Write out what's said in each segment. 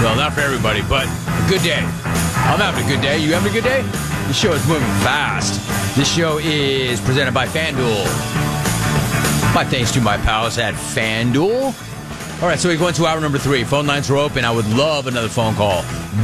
Well, not for everybody, but a good day. I'm having a good day. You having a good day? The show is moving fast. This show is presented by FanDuel. My thanks to my pals at FanDuel. All right, so we go into hour number 3. Phone lines are open. I would love another phone call.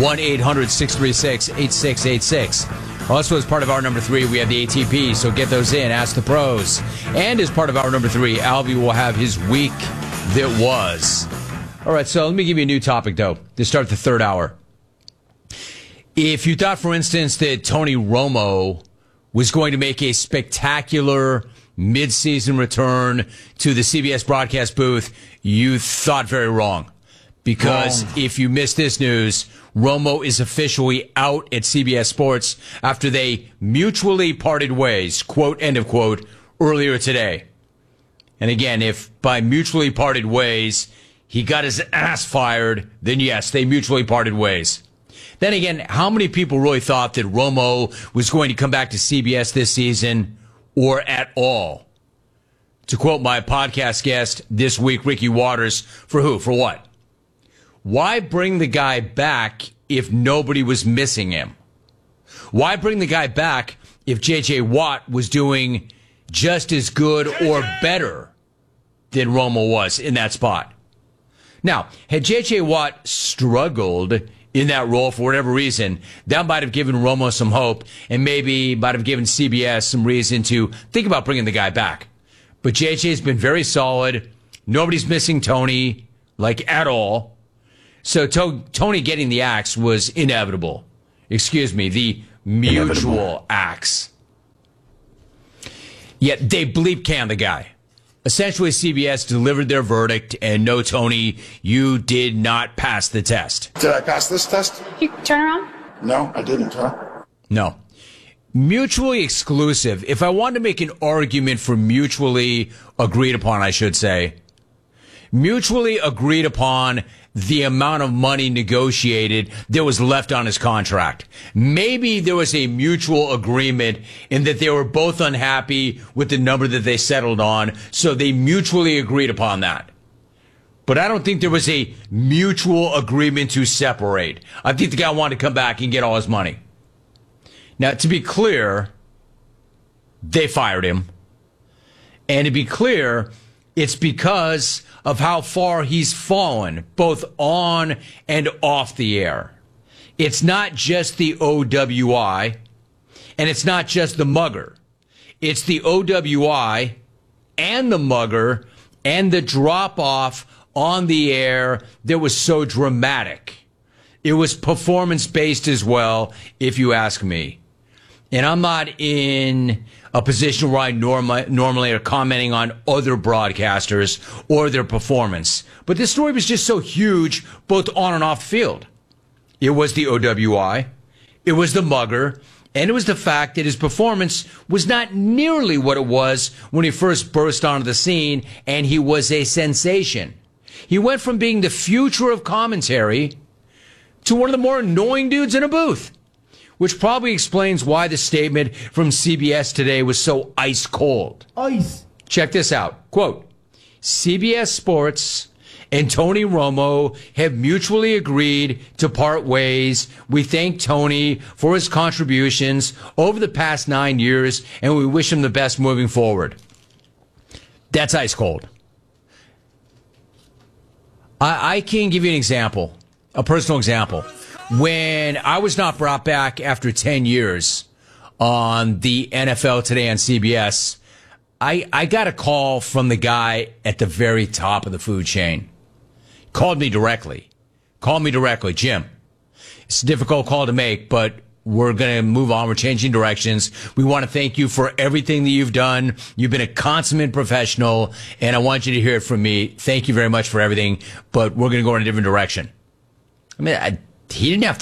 1-800-636-8686. Also, as part of hour number 3, we have the ATP, so get those in. Ask the pros. And as part of hour number 3, Albie will have his week that was. All right, so let me give you a new topic, though, to start the third hour. If you thought, for instance, that Tony Romo was going to make a spectacular mid-season return to the CBS broadcast booth, you thought very wrong. Because if you missed this news, Romo is officially out at CBS Sports after they mutually parted ways, quote, end of quote, earlier today. And again, if by mutually parted ways, he got his ass fired, then yes, they mutually parted ways. Then again, how many people really thought that Romo was going to come back to CBS this season or at all? To quote my podcast guest this week, Ricky Waters, for who? For what? Why bring the guy back if nobody was missing him? Why bring the guy back if J.J. Watt was doing just as good or better than Romo was in that spot? Now, had J.J. Watt struggled in that role for whatever reason, that might have given Romo some hope and maybe might have given CBS some reason to think about bringing the guy back. But JJ's been very solid. Nobody's missing Tony, like, at all. So Tony getting the axe was inevitable. Excuse me, the mutual axe. Yet they bleep canned the guy. Essentially, CBS delivered their verdict, and no, Tony, you did not pass the test. Did I pass this test? You turn around? No, I didn't, huh? No. Mutually exclusive. If I wanted to make an argument for mutually agreed upon, I should say, mutually agreed upon the amount of money negotiated that was left on his contract. Maybe there was a mutual agreement in that they were both unhappy with the number that they settled on, so they mutually agreed upon that. But I don't think there was a mutual agreement to separate. I think the guy wanted to come back and get all his money. Now, to be clear, they fired him. And to be clear, it's because of how far he's fallen, both on and off the air. It's not just the OWI, and it's not just the mugger. It's the OWI and the mugger and the drop-off on the air that was so dramatic. It was performance-based as well, if you ask me. And I'm not in a position where I normally are commenting on other broadcasters or their performance. But this story was just so huge, both on and off the field. It was the OWI, it was the mugger, and it was the fact that his performance was not nearly what it was when he first burst onto the scene, and he was a sensation. He went from being the future of commentary to one of the more annoying dudes in a booth. Which probably explains why the statement from CBS today was so ice cold. Ice. Check this out. Quote, CBS Sports and Tony Romo have mutually agreed to part ways. We thank Tony for his contributions over the past 9 years, and we wish him the best moving forward. That's ice cold. I can give you an example, a personal example. When I was not brought back after 10 years on the NFL Today on CBS, I got a call from the guy at the very top of the food chain. Called me directly. Jim, it's a difficult call to make, but we're going to move on. We're changing directions. We want to thank you for everything that you've done. You've been a consummate professional, and I want you to hear it from me. Thank you very much for everything, but we're going to go in a different direction. I mean, he didn't have to